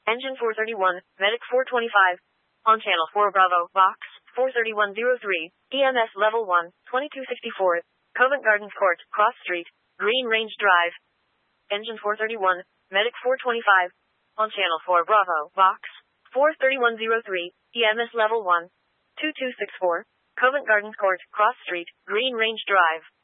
Engine 431, Medic 425. On Channel 4 Bravo, Box 43103, EMS Level 1, 2264. Covent Gardens Court, Cross Street, Green Range Drive. Engine 431, Medic 425. On Channel 4 Bravo, Box 43103, EMS Level 1, 2264. Covent Gardens Court, Cross Street, Green Range Drive.